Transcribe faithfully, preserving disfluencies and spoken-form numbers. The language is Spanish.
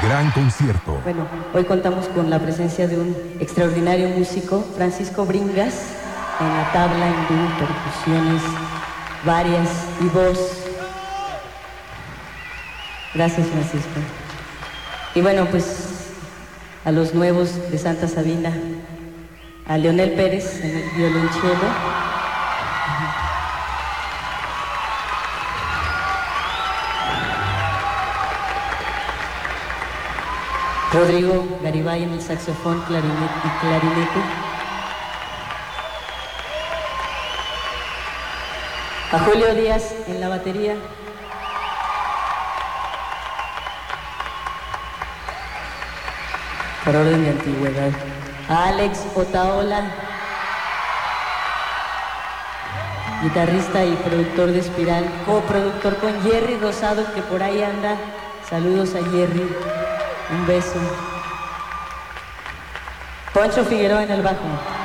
gran concierto. Bueno, hoy contamos con la presencia de un extraordinario músico, Francisco Bringas, en la tabla, en vivo, percusiones varias y voz. Gracias, Francisco. Y bueno, pues a los nuevos de Santa Sabina, a Leonel Pérez en el violonchelo, Rodrigo Garibay en el saxofón, clarinete y clarinete, a Julio Díaz en la batería, por orden de antigüedad, a Alex Otaola, guitarrista y productor de Espiral, coproductor con Jerry Rosado, que por ahí anda. Saludos a Jerry, un beso. Poncho Figueroa en el bajo.